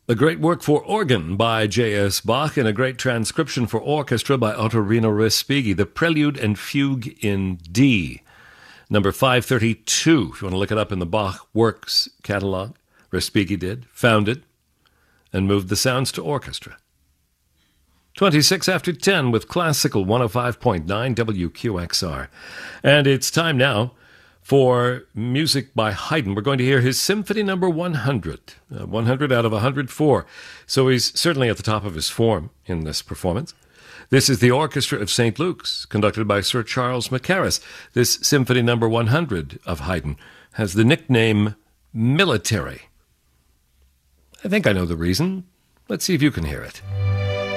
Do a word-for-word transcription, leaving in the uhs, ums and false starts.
A great work for organ by J S. Bach and a great transcription for orchestra by Ottorino Respighi, the Prelude and Fugue in D. Number five thirty-two, if you want to look it up in the Bach Works catalog. Respighi did, found it, and moved the sounds to orchestra. twenty-six after ten with Classical one oh five point nine W Q X R. And it's time now for music by Haydn. We're going to hear his Symphony Number one hundred, uh, one hundred out of one hundred four. So he's certainly at the top of his form in this performance. This is the Orchestra of Saint Luke's, conducted by Sir Charles Mackerras. This Symphony Number one hundred of Haydn has the nickname Military. I think I know the reason. Let's see if you can hear it.